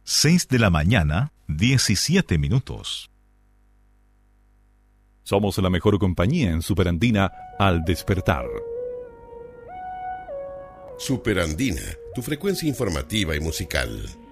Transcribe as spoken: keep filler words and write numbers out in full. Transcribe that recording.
seis de la mañana, diecisiete minutos. Somos la mejor compañía en Superandina al despertar. Superandina, tu frecuencia informativa y musical.